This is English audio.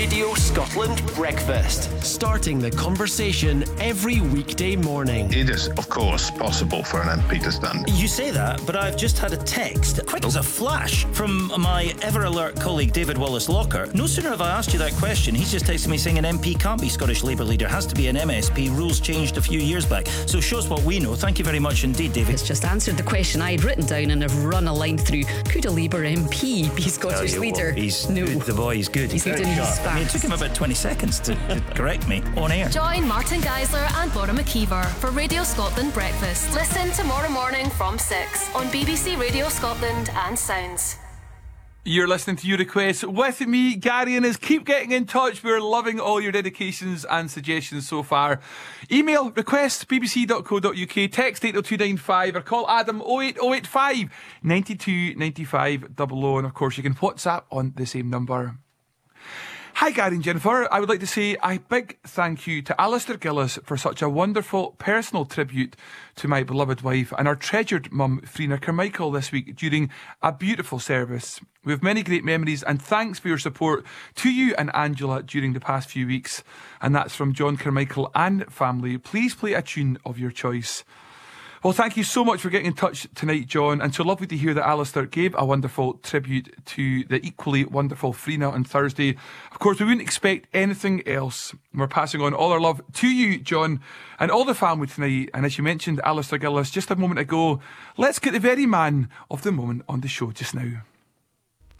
Radio Scotland Breakfast. Starting the conversation every weekday morning. It is, of course, possible for an MP to stand. You say that, but I've just had a text, quick as a flash, from my ever-alert colleague David Wallace-Locker. No sooner have I asked you that question, he's just texted me saying an MP can't be Scottish Labour leader, has to be an MSP. Rules changed a few years back. So shows what we know. Thank you very much indeed, David. It's just answered the question I had written down and I've run a line through. Could a Labour MP be Scottish leader? What, he's no. good. The boy is good. He's doing his sharp. I mean, it took him about 20 seconds to correct me on air. Join Martin Geisler and Laura McKeever for Radio Scotland Breakfast. Listen tomorrow morning from 6 on BBC Radio Scotland and Sounds. You're listening to Your Requests with me, Gary Innes. Keep getting in touch. We're loving all your dedications and suggestions so far. Email requests bbc.co.uk, text 80295 or call Adam 08085 92 95 00. And of course you can WhatsApp on the same number. Hi Gary and Jennifer, I would like to say a big thank you to Alistair Gillis for such a wonderful personal tribute to my beloved wife and our treasured mum Fiona Carmichael this week during a beautiful service. We have many great memories and thanks for your support to you and Angela during the past few weeks. And that's from John Carmichael and family. Please play a tune of your choice. Well, thank you so much for getting in touch tonight, John, and so lovely to hear that Alistair gave a wonderful tribute to the equally wonderful Fiona on Thursday. Of course, we wouldn't expect anything else. We're passing on all our love to you, John, and all the family tonight. And as you mentioned, Alistair Gillis just a moment ago, let's get the very man of the moment on the show just now.